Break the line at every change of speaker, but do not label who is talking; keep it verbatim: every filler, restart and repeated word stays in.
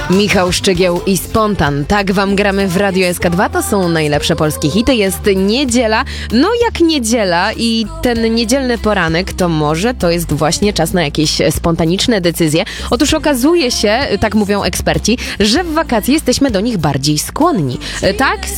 Michał Szczygieł i Spontan. Tak wam gramy w Radio S K dwa. To są najlepsze polskie hity. Jest niedziela. No jak niedziela i ten niedzielny poranek, to może to jest właśnie czas na jakieś spontaniczne decyzje. Otóż okazuje się, tak mówią eksperci, że w wakacje jesteśmy do nich bardziej skłonni. Tak,